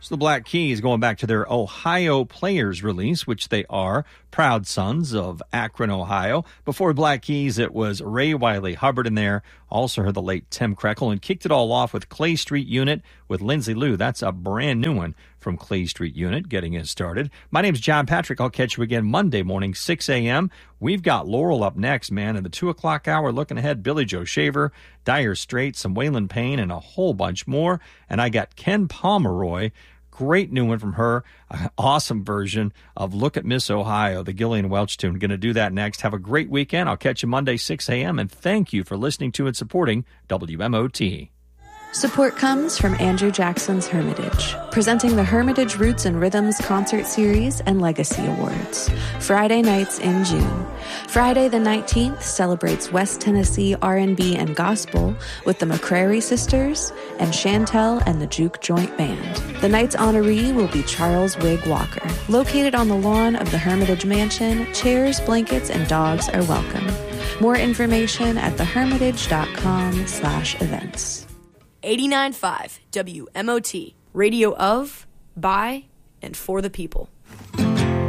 So the Black Keys going back to their Ohio Players release, which they are, proud sons of Akron, Ohio. Before Black Keys, it was Ray Wiley Hubbard in there. Also heard the late Tim Krekel, and kicked it all off with Clay Street Unit with Lindsay Lou. That's a brand new one from Clay Street Unit, getting us started. My name's John Patrick. I'll catch you again Monday morning, 6 a.m. We've got Laurel up next, man. In the 2 o'clock hour, looking ahead, Billy Joe Shaver, Dire Straits, some Waylon Payne, and a whole bunch more. And I got Ken Pomeroy. Great new one from her. An awesome version of Look at Miss Ohio, the Gillian Welch tune. Going to do that next. Have a great weekend. I'll catch you Monday, 6 a.m. And thank you for listening to and supporting WMOT. Support comes from Andrew Jackson's Hermitage, presenting the Hermitage Roots and Rhythms Concert Series and Legacy Awards, Friday nights in June. Friday the 19th celebrates West Tennessee R&B and Gospel with the McCrary Sisters and Chantel and the Juke Joint Band. The night's honoree will be Charles Wig Walker. Located on the lawn of the Hermitage Mansion, chairs, blankets, and dogs are welcome. More information at thehermitage.com/events. 89.5 WMOT, radio of, by, and for the people.